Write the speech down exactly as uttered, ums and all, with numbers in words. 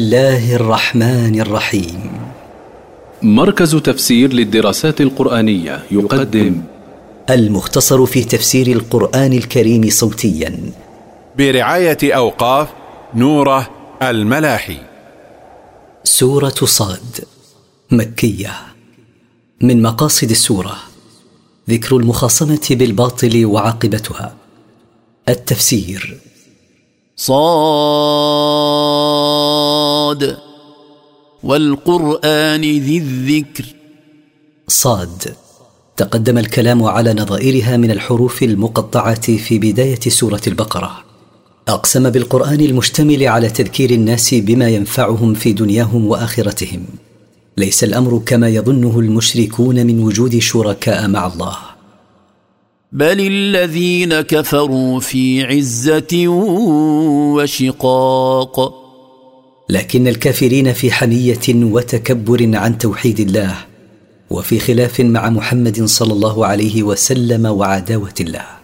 الله الرحمن الرحيم. مركز تفسير للدراسات القرآنية يقدم المختصر في تفسير القرآن الكريم صوتيا برعاية أوقاف نوره الملاحي. سورة صاد مكية. من مقاصد السورة ذكر المخاصمة بالباطل وعاقبتها. التفسير: صاد والقرآن ذي الذكر. صاد تقدم الكلام على نظائرها من الحروف المقطعة في بداية سورة البقرة. أقسم بالقرآن المشتمل على تذكير الناس بما ينفعهم في دنياهم وآخرتهم. ليس الأمر كما يظنه المشركون من وجود شركاء مع الله، بل الذين كفروا في عزة وشقاق. لكن الكافرين في حمية وتكبر عن توحيد الله، وفي خلاف مع محمد صلى الله عليه وسلم وعداوة الله.